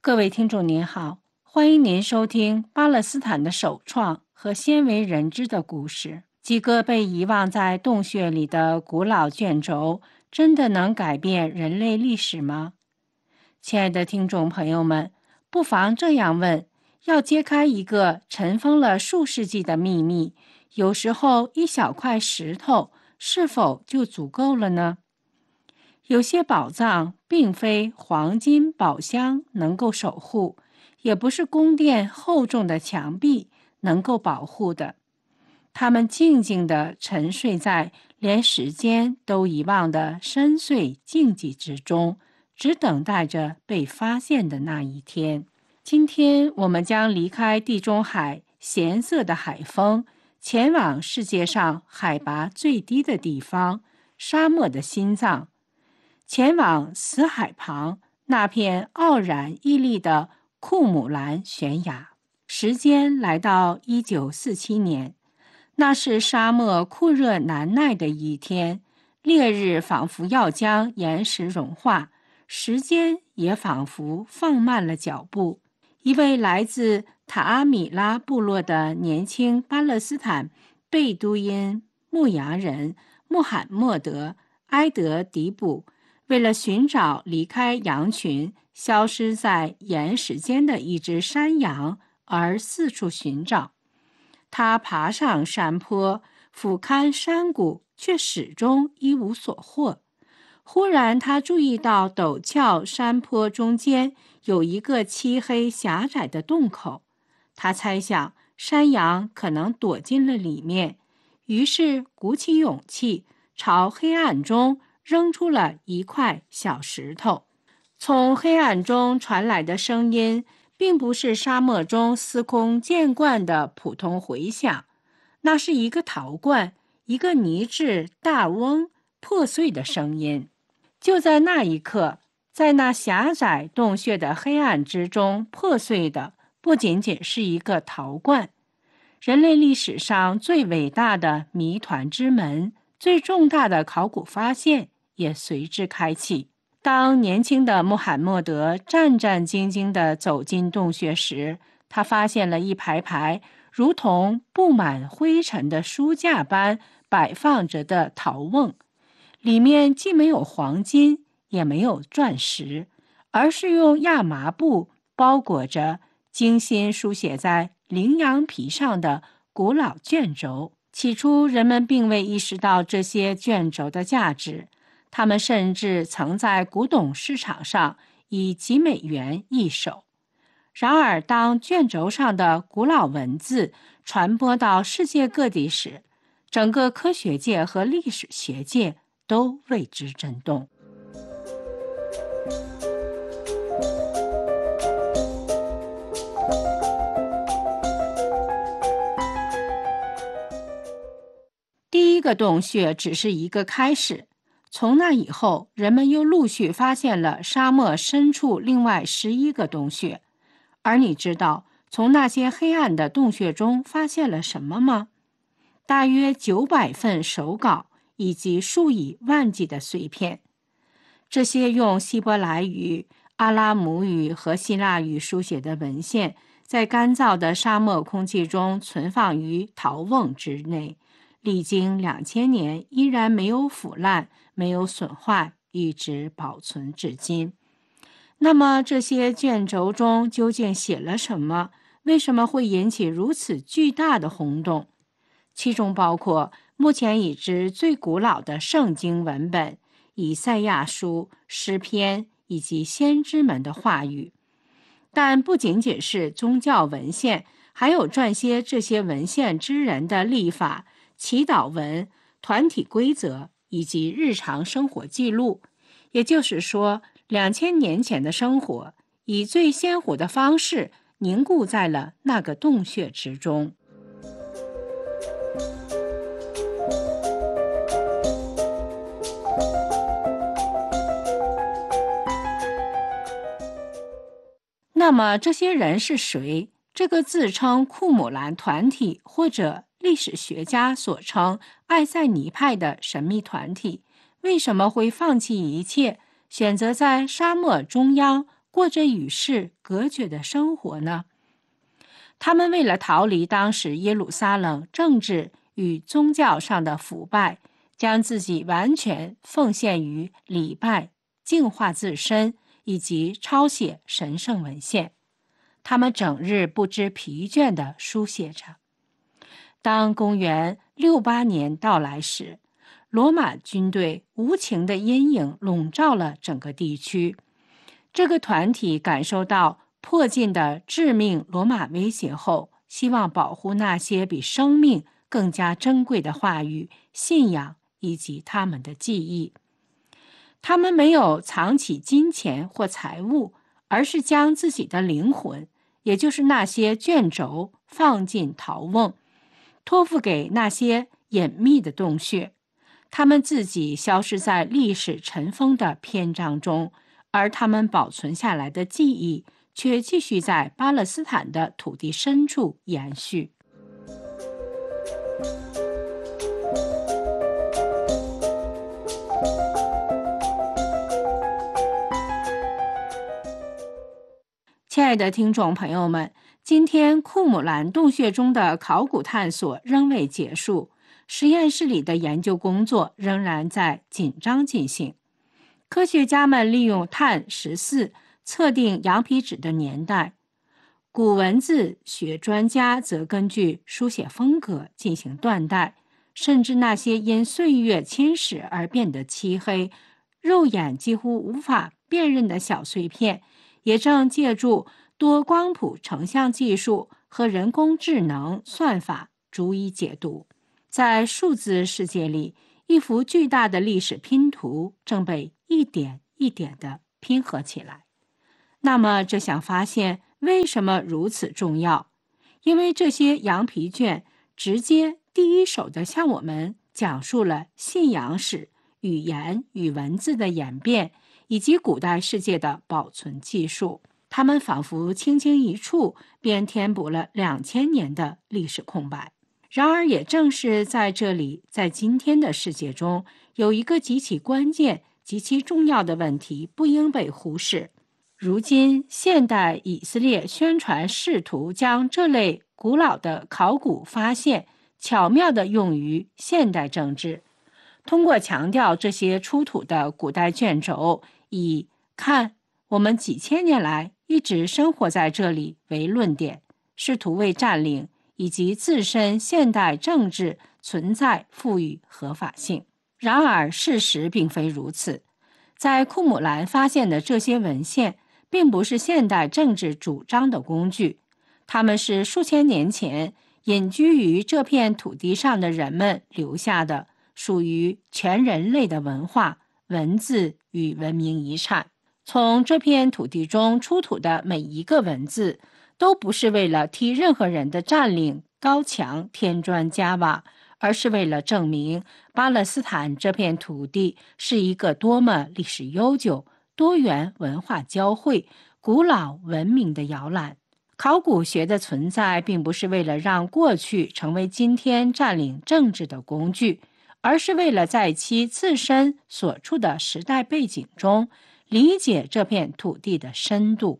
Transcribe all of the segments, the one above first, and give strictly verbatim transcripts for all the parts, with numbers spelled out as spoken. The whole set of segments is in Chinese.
各位听众您好，欢迎您收听巴勒斯坦的首创和鲜为人知的故事。几个被遗忘在洞穴里的古老卷轴，真的能改变人类历史吗？亲爱的听众朋友们，不妨这样问：要揭开一个尘封了数世纪的秘密，有时候一小块石头是否就足够了呢？有些宝藏并非黄金宝箱能够守护，也不是宫殿厚重的墙壁能够保护的。它们静静地沉睡在连时间都遗忘的深邃静寂之中，只等待着被发现的那一天。今天我们将离开地中海咸涩的海风，前往世界上海拔最低的地方——沙漠的心脏。前往死海旁那片傲然屹立的库姆兰悬崖。时间来到一九四七年，那是沙漠酷热难耐的一天，烈日仿佛要将岩石融化，时间也仿佛放慢了脚步。一位来自塔阿米拉部落的年轻巴勒斯坦贝都因牧羊人穆罕默德·埃德迪卜，为了寻找离开羊群、消失在岩石间的一只山羊而四处寻找。他爬上山坡，俯瞰山谷，却始终一无所获。忽然，他注意到陡峭山坡中间有一个漆黑狭窄的洞口。他猜想山羊可能躲进了里面，于是鼓起勇气，朝黑暗中扔出了一块小石头。从黑暗中传来的声音并不是沙漠中司空见惯的普通回响，那是一个陶罐，一个泥质大瓮破碎的声音。就在那一刻，在那狭窄洞穴的黑暗之中，破碎的不仅仅是一个陶罐，人类历史上最伟大的谜团之门，最重大的考古发现也随之开启。当年轻的穆罕默德战战兢兢地走进洞穴时，他发现了一排排如同布满灰尘的书架般摆放着的陶瓮，里面既没有黄金，也没有钻石，而是用亚麻布包裹着精心书写在羚羊皮上的古老卷轴。起初，人们并未意识到这些卷轴的价值，他们甚至曾在古董市场上以几美元一手。然而，当卷轴上的古老文字传播到世界各地时，整个科学界和历史学界都为之震动。第一个洞穴只是一个开始，从那以后，人们又陆续发现了沙漠深处另外十一个洞穴。而你知道从那些黑暗的洞穴中发现了什么吗？大约九百份手稿以及数以万计的碎片。这些用希伯来语、阿拉姆语和希腊语书写的文献，在干燥的沙漠空气中存放于陶瓮之内，历经两千年依然没有腐烂，没有损坏，一直保存至今。那么这些卷轴中究竟写了什么？为什么会引起如此巨大的轰动？其中包括目前已知最古老的圣经文本、以赛亚书、诗篇以及先知们的话语。但不仅仅是宗教文献，还有撰写这些文献之人的历法、祈祷文、团体规则以及日常生活记录。也就是说，两千年前的生活以最鲜活的方式凝固在了那个洞穴之中。那么这些人是谁？这个自称库姆兰团体或者历史学家所称爱塞尼派的神秘团体，为什么会放弃一切，选择在沙漠中央过着与世隔绝的生活呢？他们为了逃离当时耶路撒冷政治与宗教上的腐败，将自己完全奉献于礼拜、净化自身以及抄写神圣文献。他们整日不知疲倦地书写着。当公元六八年到来时，罗马军队无情的阴影笼罩了整个地区。这个团体感受到迫近的致命罗马威胁后，希望保护那些比生命更加珍贵的话语、信仰以及他们的记忆。他们没有藏起金钱或财物，而是将自己的灵魂，也就是那些卷轴，放进陶瓮，托付给那些隐秘的洞穴。他们自己消失在历史尘封的篇章中，而他们保存下来的记忆却继续在巴勒斯坦的土地深处延续。亲爱的听众朋友们，今天库姆兰洞穴中的考古探索仍未结束，实验室里的研究工作仍然在紧张进行。科学家们利用碳十四测定羊皮纸的年代，古文字学专家则根据书写风格进行断代，甚至那些因岁月侵蚀而变得漆黑、肉眼几乎无法辨认的小碎片，也正借助多光谱成像技术和人工智能算法逐一解读。在数字世界里，一幅巨大的历史拼图正被一点一点地拼合起来。那么这项发现为什么如此重要？因为这些羊皮卷直接第一手地向我们讲述了信仰史、语言与文字的演变，以及古代世界的保存技术。它们仿佛轻轻一触，便填补了两千年的历史空白。然而也正是在这里，在今天的世界中，有一个极其关键、极其重要的问题不应被忽视。如今现代以色列宣传试图将这类古老的考古发现巧妙地用于现代政治，通过强调这些出土的古代卷轴以看我们几千年来一直生活在这里为论点，试图为占领以及自身现代政治存在赋予合法性。然而事实并非如此，在库姆兰发现的这些文献并不是现代政治主张的工具，它们是数千年前隐居于这片土地上的人们留下的，属于全人类的文化、文字与文明遗产。从这片土地中出土的每一个文字，都不是为了替任何人的占领高墙添砖加瓦，而是为了证明巴勒斯坦这片土地是一个多么历史悠久、多元文化交汇、古老文明的摇篮。考古学的存在并不是为了让过去成为今天占领政治的工具，而是为了在其自身所处的时代背景中理解这片土地的深度。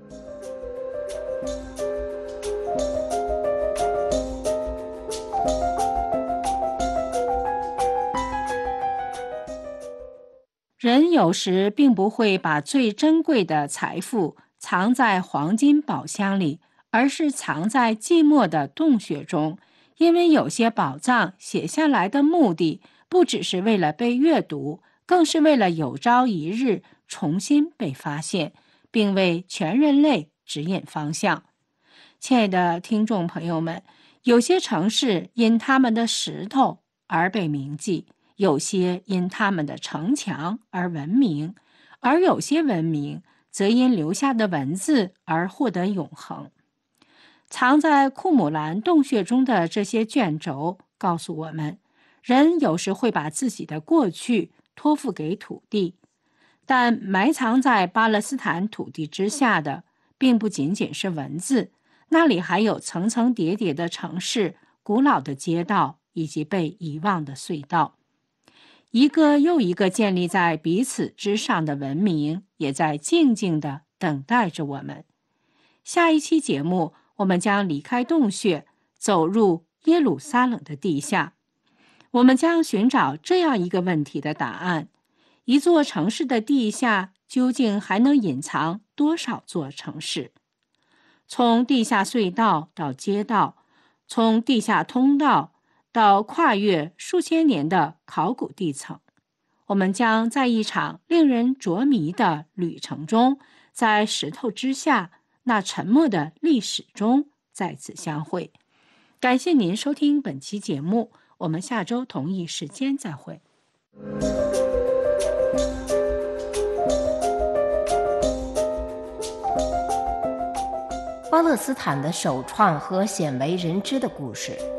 人有时并不会把最珍贵的财富藏在黄金宝箱里，而是藏在寂寞的洞穴中，因为有些宝藏写下来的目的不只是为了被阅读，更是为了有朝一日重新被发现，并为全人类指引方向。亲爱的听众朋友们，有些城市因他们的石头而被铭记，有些因他们的城墙而闻名，而有些文明则因留下的文字而获得永恒。藏在库姆兰洞穴中的这些卷轴告诉我们，人有时会把自己的过去托付给土地，但埋藏在巴勒斯坦土地之下的并不仅仅是文字，那里还有层层叠叠的城市、古老的街道以及被遗忘的隧道。一个又一个建立在彼此之上的文明，也在静静地等待着我们。下一期节目，我们将离开洞穴，走入耶路撒冷的地下。我们将寻找这样一个问题的答案：一座城市的地下究竟还能隐藏多少座城市？从地下隧道到街道，从地下通道到跨越数千年的考古地层，我们将在一场令人着迷的旅程中，在石头之下那沉默的历史中再次相会。感谢您收听本期节目，我们下周同一时间再会。 巴勒斯坦的首创和鲜为人知的故事，